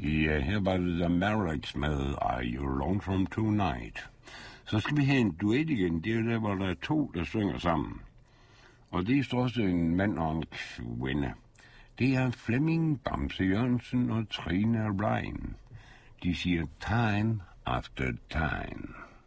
Ja, her var det The Mavericks med Are You Lonesome Tonight. Så skal vi have en duet igen. Det er der, hvor der er to, der synger sammen. Og det er også en mand og en kvinde. Det er Flemming Bamse Jørgensen og Trine Rein. De siger time after time.